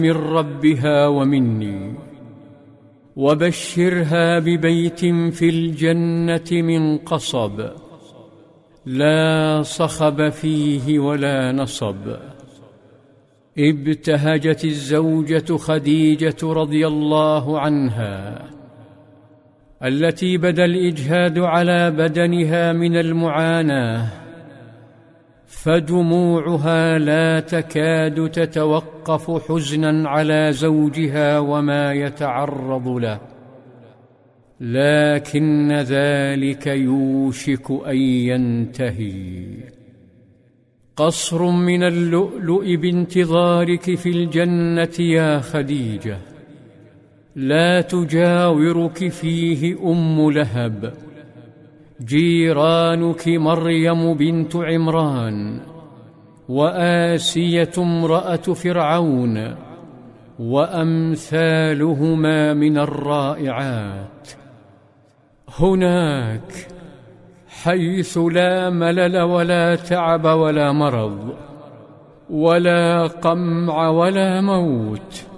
من ربها ومني، وبشرها ببيت في الجنة من قصب لا صخب فيه ولا نصب. ابتهجت الزوجة خديجة رضي الله عنها التي بدا الإجهاد على بدنها من المعاناة، فدموعها لا تكاد تتوقف حزنا على زوجها وما يتعرض له، لكن ذلك يوشك أن ينتهي. قصر من اللؤلؤ بانتظارك في الجنة يا خديجة، لا تجاورك فيه أم لهب، جيرانك مريم بنت عمران، وآسية امرأة فرعون، وأمثالهما من الرائعات. هناك حيث لا ملل ولا تعب ولا مرض ولا قمع ولا موت،